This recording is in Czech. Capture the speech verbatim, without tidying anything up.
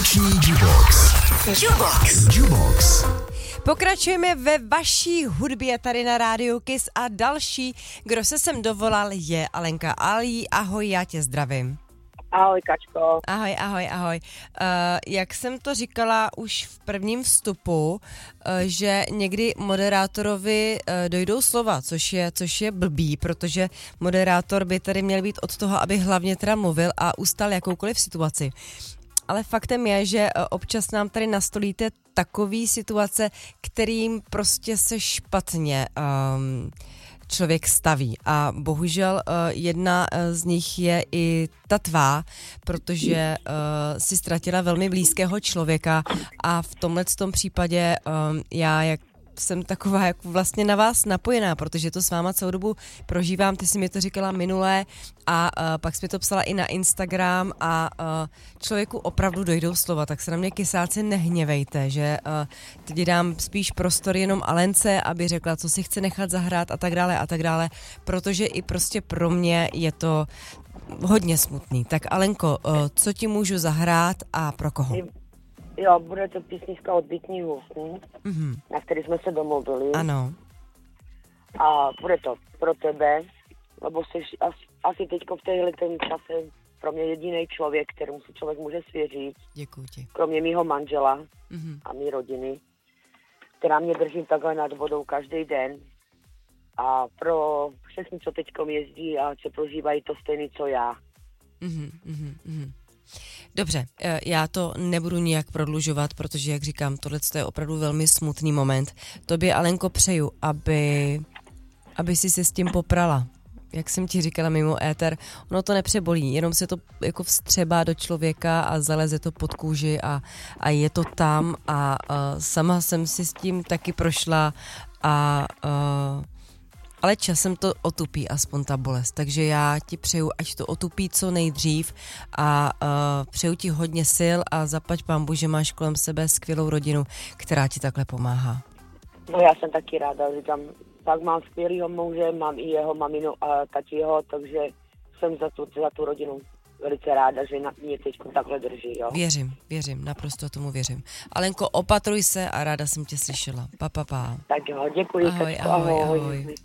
Vánoční Jukebox. Jukebox. Jukebox. Pokračujeme ve vaší hudbě tady na Rádiu Kiss a další, kdo se sem dovolal, je Alenka Alí. Ahoj, já tě zdravím. Ahoj, Kačko. Ahoj, ahoj, ahoj. Uh, jak jsem to říkala už v prvním vstupu, uh, že někdy moderátorovi uh, dojdou slova, což je, což je blbý, protože moderátor by tady měl být od toho, aby hlavně teda mluvil a ustal jakoukoliv situaci. Ale faktem je, že občas nám tady nastolíte takový situace, kterým prostě se špatně um, člověk staví. A bohužel uh, jedna z nich je i ta tvá, protože uh, si ztratila velmi blízkého člověka a v tomhletom případě um, já, jak jsem taková jako vlastně na vás napojená, protože to s váma celou dobu prožívám, ty jsi mi to říkala minulé a uh, pak jsi mi to psala i na Instagram a uh, člověku opravdu dojdou slova, tak se na mě kysáci nehněvejte, že uh, teď dám spíš prostor jenom Alence, aby řekla, co si chce nechat zahrát a tak dále a tak dále, protože i prostě pro mě je to hodně smutný. Tak Alenko, uh, co ti můžu zahrát a pro koho? Jo, bude to písnička od Bytní husní, Mm-hmm. na který jsme se domluvili. Ano. A bude to pro tebe, lebo jsi asi, asi teďko v téhle ten čase pro mě jediný člověk, kterému si člověk může svěřit. Děkuji ti. Kromě mýho manžela Mm-hmm. a mý rodiny, která mě drží takhle nad vodou každý den. A pro všechny, co teďkom jezdí a co prožívají to stejný, co já. Mm-hmm, mm-hmm. Dobře, já to nebudu nijak prodlužovat, protože, jak říkám, tohle je opravdu velmi smutný moment. Tobě, Alenko, přeju, aby, aby si se s tím poprala. Jak jsem ti říkala mimo éter, ono to nepřebolí, jenom se to jako vstřebá do člověka a zaleze to pod kůži a, a je to tam a uh, sama jsem si s tím taky prošla a uh, ale časem to otupí aspoň ta bolest, takže já ti přeju, ať to otupí co nejdřív a uh, přeju ti hodně sil a zaplať pánbu, že máš kolem sebe skvělou rodinu, která ti takhle pomáhá. No já jsem taky ráda, říkám, tak mám skvělýho muže, mám i jeho maminu a tatího, takže jsem za tu, za tu rodinu velice ráda, že na mě teď takhle drží, jo. Věřím, věřím, naprosto tomu věřím. Alenko, opatruj se a ráda jsem tě slyšela. Pa, pa, pa. Tak jo, děkuji. Ahoj, Kačko, ahoj, ahoj. ahoj.